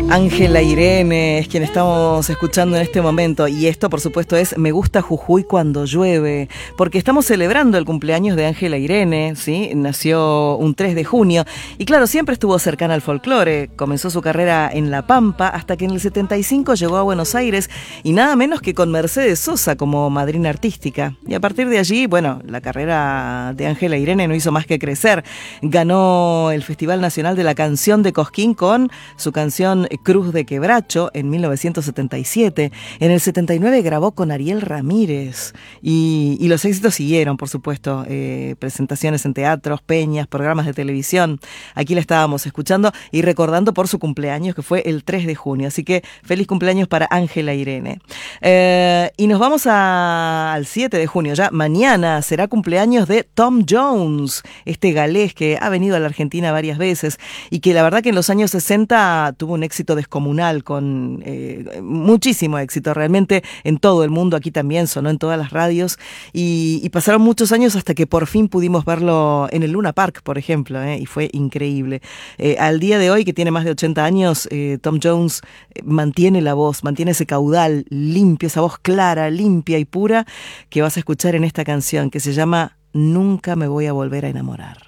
Ángela Irene es quien estamos escuchando en este momento, y esto por supuesto es Me gusta Jujuy cuando llueve, porque estamos celebrando el cumpleaños de Ángela Irene, ¿sí? Nació un 3 de junio y claro, siempre estuvo cercana al folclore. Comenzó su carrera en La Pampa hasta que en el 75 llegó a Buenos Aires, y nada menos que con Mercedes Sosa como madrina artística. Y a partir de allí, bueno, la carrera de Ángela Irene no hizo más que crecer. Ganó el Festival Nacional de la Canción de Cosquín con su canción Cruz de Quebracho en 1977. En el 79 grabó con Ariel Ramírez y los éxitos siguieron, por supuesto. Presentaciones en teatros, peñas, programas de televisión. Aquí la estábamos escuchando y recordando por su cumpleaños, que fue el 3 de junio. Así que feliz cumpleaños para Ángela Irene. Y nos vamos al 7 de junio. Ya mañana será cumpleaños de Tom Jones, este galés que ha venido a la Argentina varias veces y que la verdad que en los años 60 tuvo un éxito descomunal, con muchísimo éxito realmente en todo el mundo. Aquí también sonó en todas las radios y pasaron muchos años hasta que por fin pudimos verlo en el Luna Park, por ejemplo, y fue increíble. Al día de hoy, que tiene más de 80 años, Tom Jones mantiene la voz, mantiene ese caudal limpio, esa voz clara, limpia y pura que vas a escuchar en esta canción que se llama Nunca me voy a volver a enamorar.